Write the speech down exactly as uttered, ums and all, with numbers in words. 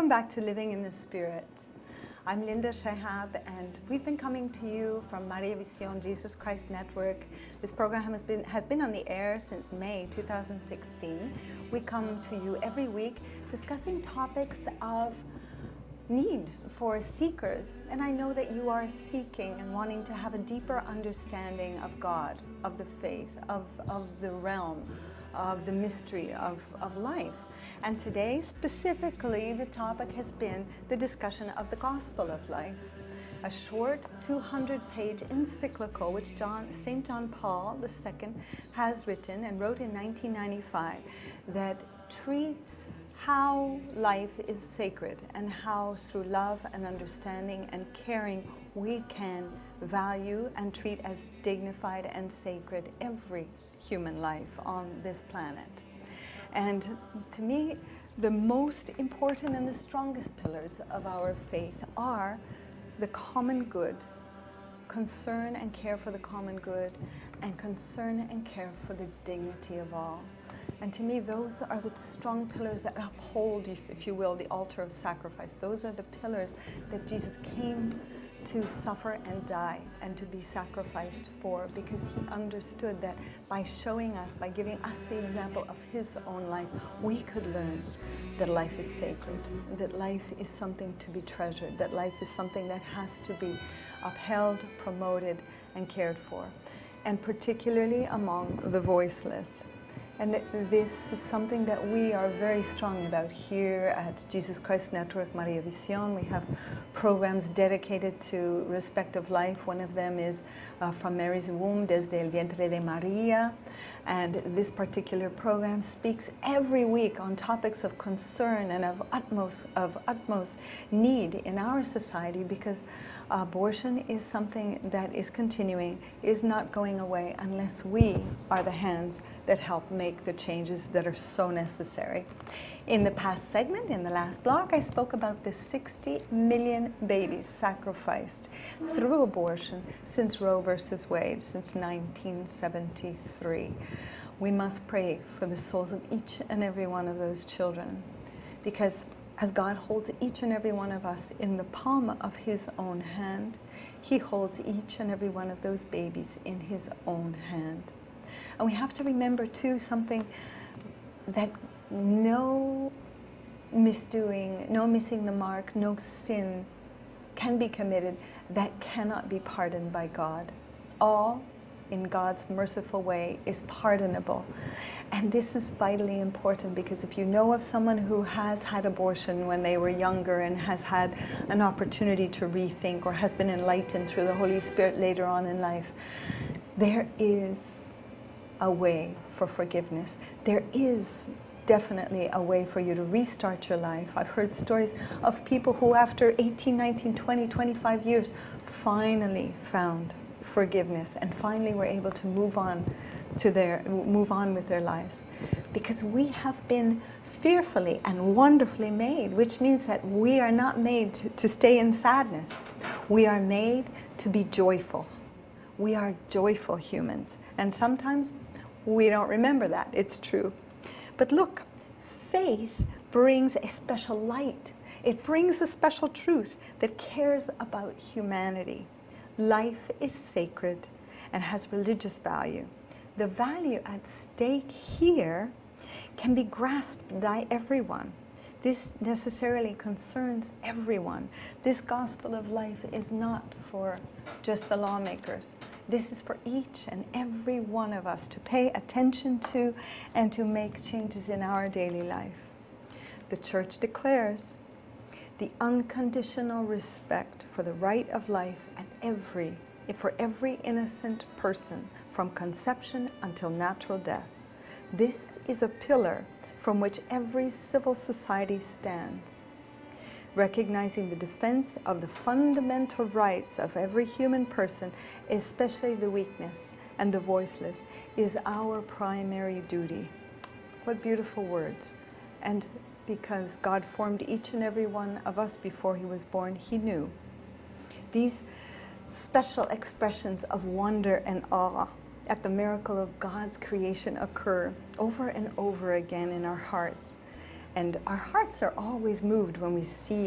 Welcome back to Living in the Spirit. I'm Linda Shahab, and we've been coming to you from Maria Visión Jesus Christ Network. This program has been, has been on the air since May two thousand sixteen. We come to you every week discussing topics of need for seekers, and I know that you are seeking and wanting to have a deeper understanding of God, of the faith, of, of the realm, of the mystery of, of life. And today, specifically, the topic has been the discussion of the Gospel of Life, a short two hundred page encyclical which John, Saint John Paul the Second has written and wrote in nineteen ninety-five that treats how life is sacred and how through love and understanding and caring we can value and treat as dignified and sacred every human life on this planet. And to me, the most important and the strongest pillars of our faith are the common good, concern and care for the common good, and concern and care for the dignity of all. And to me, those are the strong pillars that uphold, if, if you will, the altar of sacrifice. Those are the pillars that Jesus came to suffer and die and to be sacrificed for, because he understood that by showing us, by giving us the example of his own life, we could learn that life is sacred, that life is something to be treasured, that life is something that has to be upheld, promoted, and cared for, and particularly among the voiceless. And this is something that we are very strong about here at Jesus Christ Network, Maria Visión. We have programs dedicated to respect of life. One of them is uh, From Mary's Womb, Desde el Vientre de María. And this particular program speaks every week on topics of concern and of utmost, of utmost need in our society, because abortion is something that is continuing, is not going away unless we are the hands that help make the changes that are so necessary. In the past segment, in the last block, I spoke about the sixty million babies sacrificed through abortion since Roe versus Wade, since nineteen seventy-three. We must pray for the souls of each and every one of those children, because as God holds each and every one of us in the palm of his own hand, he holds each and every one of those babies in his own hand. And we have to remember too something, that no misdoing, no missing the mark, no sin can be committed that cannot be pardoned by God. All in God's merciful way is pardonable. And this is vitally important, because if you know of someone who has had abortion when they were younger and has had an opportunity to rethink, or has been enlightened through the Holy Spirit later on in life, there is a way for forgiveness. There is definitely a way for you to restart your life. I've heard stories of people who after eighteen, nineteen, twenty, twenty-five years finally found forgiveness and finally were able to move on to their move on with their lives, because we have been fearfully and wonderfully made, which means that we are not made to, to stay in sadness. We are made to be joyful. We are joyful humans, and sometimes we don't remember that. It's true. But look, faith brings a special light. It brings a special truth that cares about humanity. Life is sacred and has religious value. The value at stake here can be grasped by everyone. This necessarily concerns everyone. This gospel of life is not for just the lawmakers. This is for each and every one of us to pay attention to and to make changes in our daily life. The Church declares the unconditional respect for the right of life and every, for every innocent person from conception until natural death. This is a pillar from which every civil society stands. Recognizing the defense of the fundamental rights of every human person, especially the weakness and the voiceless, is our primary duty. What beautiful words. And because God formed each and every one of us before he was born, he knew. These special expressions of wonder and awe at the miracle of God's creation occur over and over again in our hearts. And our hearts are always moved when we see